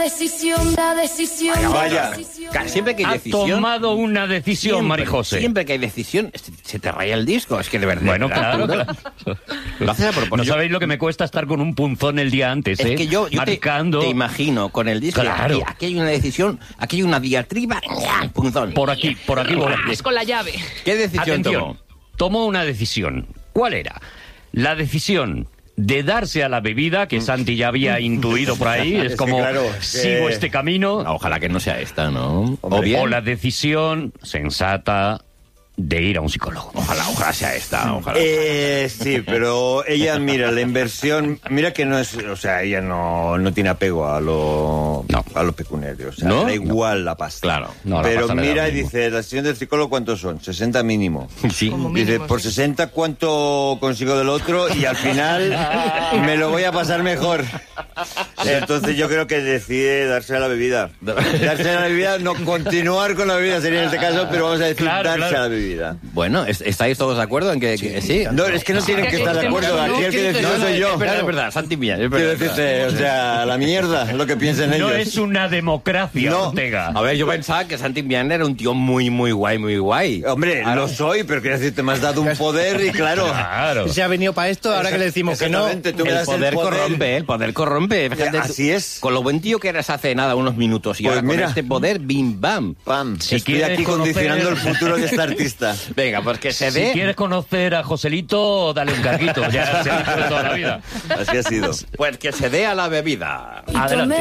decisión, la decisión. Vaya. Siempre que hay Ha decisión... tomado una decisión, Marijose. Siempre que hay decisión, se te raya el disco. Es que de verdad... Bueno, Arturo, claro. Lo haces a No propósito. sabéis lo que me cuesta estar con un punzón el día antes, ¿eh? Es que yo marcando. te imagino con el disco. Claro. Aquí hay una decisión, aquí hay una diatriba, punzón. Por aquí voy. Es con la llave. ¿Qué decisión tomó? Tomó una decisión. ¿Cuál era? La decisión de darse a la bebida, que Santi ya había intuido por ahí, es que como, claro, sigo este camino. Ojalá que no sea esta, ¿no? Hombre. O la decisión sensata de ir a un psicólogo. Ojalá sea esta, ojalá. Sí, pero ella, mira, la inversión, mira que no es, o sea, ella no tiene apego a lo pecuniario, o sea, ¿No? le da igual la pasta. Claro. No, la pero pasta le da mira lo y mismo. dice, la sesión del psicólogo, ¿cuántos son? 60 mínimo. Sí. Como Dice, mínimo, por sí. 60, ¿cuánto consigo del otro? Y al final me lo voy a pasar mejor. Entonces yo creo que decide darse a la bebida. Darse a la bebida, no continuar con la bebida sería en este caso, pero vamos a decir Claro, darse claro. a la bebida. Bueno, ¿estáis todos de acuerdo en que sí? No, es que no tienen que estar de acuerdo. Aquí el que decide soy yo. Es verdad, Santi Millán, es Quiero verdad. decirte, o sea, la mierda, lo que piensen ellos. No es una democracia, No. Ortega. A ver, yo pensaba que Santi Millán era un tío muy guay, muy guay. Hombre, lo soy, pero quiero decirte, me has dado un poder y claro. Claro. Se ha venido para esto, ahora que le decimos que no. Exactamente, tú me El das poder corrompe, el poder corrompe. Fíjate, Así es. Con lo buen tío que eras hace nada, unos minutos, y Pues ahora con mira. este poder, bim, bam. Pam, Si estoy quieres aquí condicionando el conocer- futuro de este artista. Venga, pues que se Si dé... quieres conocer a Joselito, dale un carguito. Ya se ha dicho de toda la vida. Así ha sido. Pues que se dé a la bebida. Adelante.